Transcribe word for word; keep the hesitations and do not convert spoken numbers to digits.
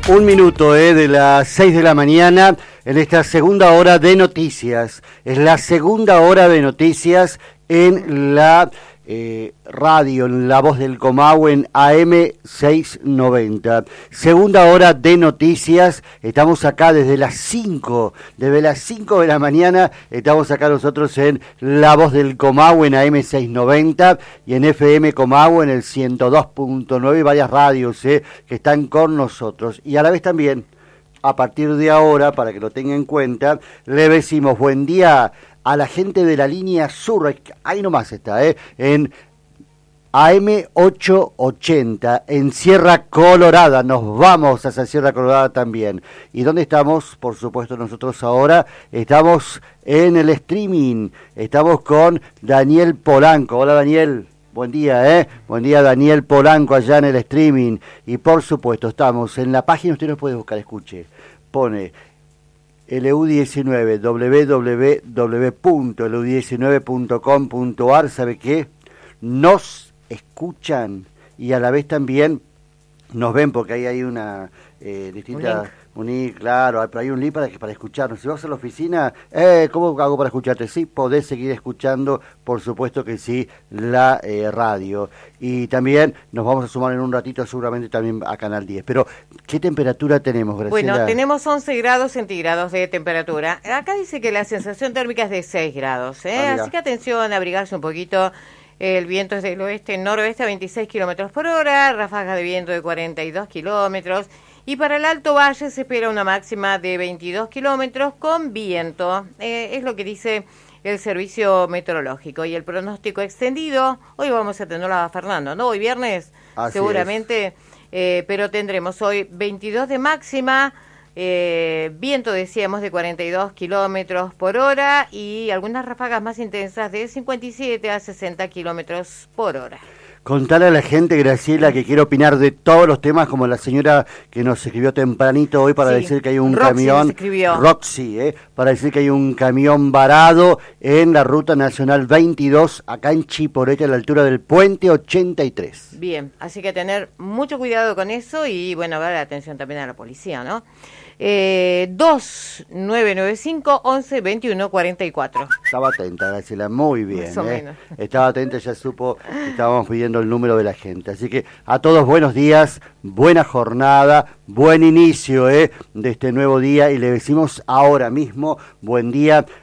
Un minuto eh, de las seis de la mañana en esta segunda hora de noticias. Es la segunda hora de noticias en la eh, radio, en La Voz del Comahue, en A M seiscientos noventa. Segunda hora de noticias. Estamos acá desde las cinco, desde las cinco de la mañana. Estamos acá nosotros en La Voz del Comahue, en A M seiscientos noventa y en F M Comahue en el ciento dos punto nueve y varias radios eh, que están con nosotros. Y a la vez también, a partir de ahora, para que lo tengan en cuenta, le decimos buen día a la gente de la línea sur, ahí nomás está, ¿eh? En A M ochocientos ochenta, en Sierra Colorada, nos vamos hacia Sierra Colorada también. ¿Y dónde estamos? Por supuesto nosotros ahora estamos en el streaming, estamos con Daniel Polanco. Hola Daniel. Buen día, ¿eh? Buen día, Daniel Polanco, allá en el streaming. Y por supuesto, estamos en la página, usted nos puede buscar, escuche. Pone L U diecinueve, w w w punto l u diecinueve punto com punto a r. ¿Sabe qué? Nos escuchan y a la vez también nos ven, porque ahí hay una eh, distinta... Un link, claro, pero hay un link para, para escucharnos. Si vas a la oficina, eh, ¿cómo hago para escucharte? Sí, podés seguir escuchando, por supuesto que sí, la eh, radio. Y también nos vamos a sumar en un ratito seguramente también a Canal diez. Pero, ¿qué temperatura tenemos, Graciela? Bueno, tenemos once grados centígrados de temperatura. Acá dice que la sensación térmica es de seis grados, ¿eh? Ah, así que atención, abrigarse un poquito. El viento es del oeste-noroeste a veintiséis kilómetros por hora, ráfagas de viento de cuarenta y dos kilómetros. Y para el Alto Valle se espera una máxima de veintidós kilómetros con viento. Eh, es lo que dice el servicio meteorológico. Y el pronóstico extendido, hoy vamos a tenerlo a Fernando, ¿no? Hoy viernes, Así seguramente, eh, pero tendremos hoy veintidós de máxima, eh, viento, decíamos, de cuarenta y dos kilómetros por hora y algunas ráfagas más intensas de cincuenta y siete a sesenta kilómetros por hora. Contale a la gente, Graciela, que quiere opinar de todos los temas, como la señora que nos escribió tempranito hoy para sí, decir que hay un Roxy camión, Roxy, eh, para decir que hay un camión varado en la Ruta Nacional veintidós, acá en Chiporete, a la altura del Puente ochenta y tres. Bien, así que tener mucho cuidado con eso y, bueno, dar atención también a la policía, ¿no? Eh, dos nueve nueve cinco, once, veintiuno, cuarenta y cuatro. Estaba atenta, Graciela, muy bien. Más o ¿eh? menos. Estaba atenta, ya supo que estábamos pidiendo el número de la gente. Así que a todos buenos días, buena jornada, buen inicio ¿eh? de este nuevo día y le decimos ahora mismo buen día